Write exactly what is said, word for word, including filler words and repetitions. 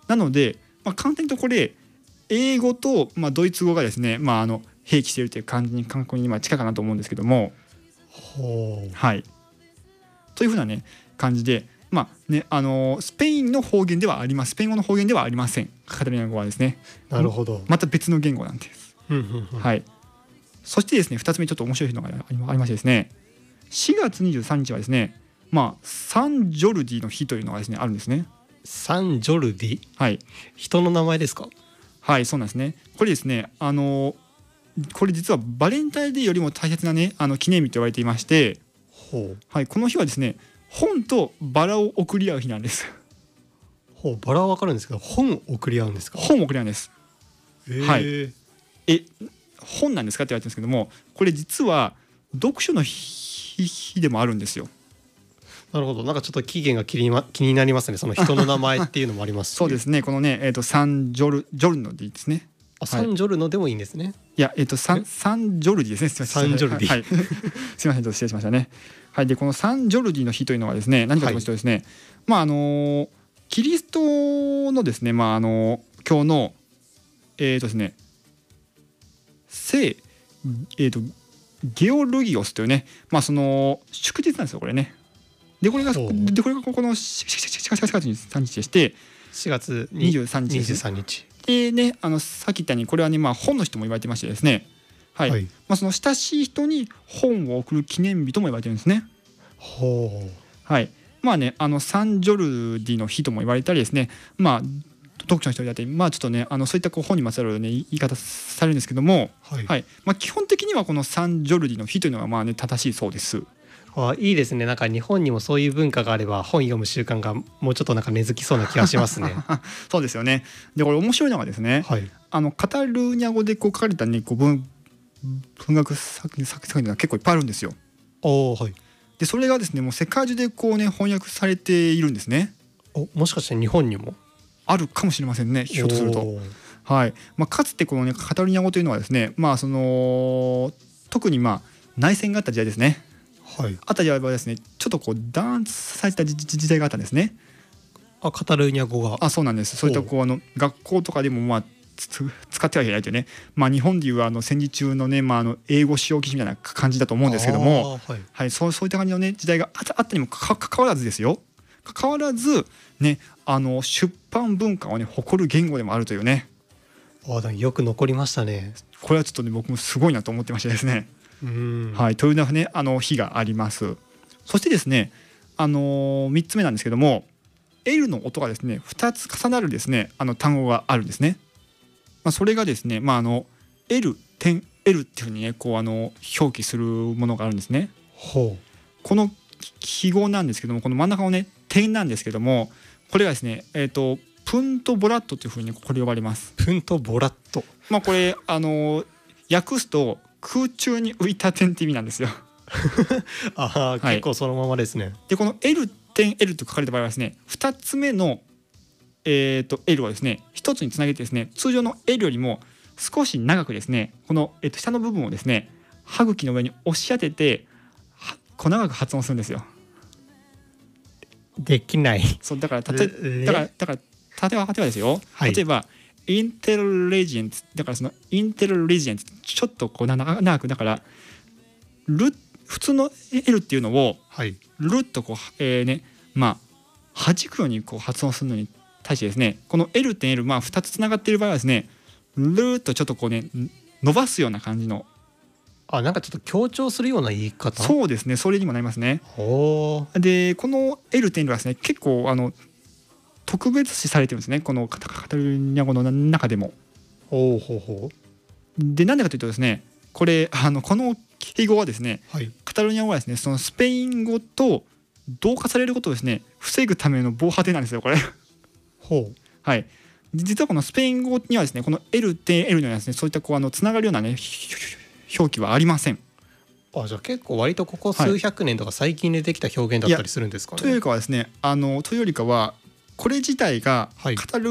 なので、まあ、簡単に言うとこれ英語と、まあ、ドイツ語がですね、まあ、あの併記しているという感じに感覚に今近いかなと思うんですけども、 ほう、 はい、というふうなね感じで、まあね、あのスペインの方言ではありますスペイン語の方言ではありません。カタルーニャ語はですね、 なるほど、 また別の言語なんです。 うんうんうん、 はい、そしてですねふたつめちょっと面白いのがありましてですね、しがつにじゅうさんにちはですね、まあ、サンジョルディの日というのがですねあるんですね。 サンジョルディ、 はい、 人の名前ですか？ はい、そうなんですね。これですね、あのこれ実はバレンタインデーよりも大切なねあの記念日と言われていまして、 ほう、 はい、この日はですね本とバラを贈り合う日なんです。 ほう、バラはわかるんですけど本を送り合うんですか？ 本を贈り合うんです。 えー、 はい、え本なんですかって言われてるんですけども、これ実は読書の日、日でもあるんですよ。 なるほど、なんかちょっと起源が気に、ま、気になりますね。その人の名前っていうのもありますしそうですね、このね、えー、とサンジョルジョルノでいいですね。 あ、サンジョルノでもいいんですね。 いや、えっ、とサンサンジョルディですね。すみません。 サンジョルディ、 はい、すみません、ちょっと失礼しましたね。はい、でこのサンジョルディの日というのはですね、何かと言いますとですね、はい、まああのキリストのですね、まああの教のえっ、とですね、聖えっ、とゲオルギオスというね、まあその祝日なんですよこれね。でこれがでこれがこのしがつにじゅうさんにちでして、 しがつにじゅうさんにちです、ね、 にじゅうさんにちでね、あのさっき言ったようにこれはね、まあ、本の日とも言われてましてですね、はい、はい、まあ、その親しい人に本を送る記念日とも言われてるんですね。 ほう、 はい、まあね、あのサンジョルディの日とも言われたりですね、まあ読書の人だって、まあちょっとね、あのそういったこう本にまつわる、ね、言い方されるんですけども、はいはい、まあ、基本的にはこのサンジョルディの日というのがまあね正しいそうです。 あ、いいですね。なんか日本にもそういう文化があれば本読む習慣がもうちょっとなんか根付きそうな気がしますね。 そうですよね。でこれ面白いのがですね、はい、あのカタルーニャ語でこう書かれた、ね、こう 文, 文学作品作品が結構いっぱいあるんですよ。 お、はい、でそれがですねもう世界中でこう、ね、翻訳されているんですね。 お、もしかして日本にもあるかもしれませんね、ひょっとすると。はい、まあ、かつてこの、ね、カタルーニャ語というのはですね、まあ、その特にまあ内戦があった時代ですね、はい、あった時代はですねちょっとこう弾圧された時代があったんですね。 あ、カタルーニャ語が。 あ、そうなんです。そういったこうあの学校とかでもまあ使ってはいけないというね、まあ、日本でいうあの戦時中のね、まあ、あの英語使用禁止みたいな感じだと思うんですけども、はいはい、そう、そういった感じの、ね、時代があったにもかかわらずですよ、かかわらず、ね、あの出版文化を、ね、誇る言語でもあるというね。 あ、だよく残りましたね。 これはちょっとね僕もすごいなと思ってましてですね、 うん、 はい、という、ね、あの日があります。そしてですね、あのー、みっつめなんですけども L の音がですねふたつ重なるですねあの単語があるんですね。まあ、それがですね、まあ、あの L 点 L っていうふうにねこうあの表記するものがあるんですね。 ほう、 この記号なんですけどもこの真ん中のね点なんですけどもこれがですね、えーと、プントボラットというふうにこれ呼ばれます。 プントボラット、 まあ、これあの訳すと空中に浮いた点って意味なんですよ。 あ、はい、結構そのままですね。 でこの L 点 L と書かれた場合はですねふたつめの、えー、と L はですねひとつにつなげてですね通常の L よりも少し長くですねこの、えー、と下の部分をですね歯茎の上に押し当ててこう長く発音するんですよ。 できない。 そうだからたとだからだから例えば例えばですよ、はい、例えばインテリジェントだからそのインテリジェントちょっとこう長くだからル普通の L っていうのをルッとこう、えーねまあ弾くようにこう発音するのに対してですねこの L 点 L まあふたつつながっている場合はですねルーッとちょっとこうね伸ばすような感じの、 あ、なんかちょっと強調するような言い方。 そうですね、それにもなりますね。でこの L 点 L はですね結構あの特別視されてるんですねこのカタルーニャ語の中でも。 ほうほうほう。 でなんでかというとですねこれあのこの記号はですね、はい、カタルーニャ語はですねそのスペイン語と同化されることをですね防ぐための防波堤なんですよこれ。 ほう、 はい、実はこのスペイン語にはですねこの L 点 L のですねそういったこうあのつながるようなね表記はありません。 あ、じゃあ結構割とここ数百年とか最近でできた表現だったりするんですかね。 というかはですねあのというよりかはこれ自体がカタル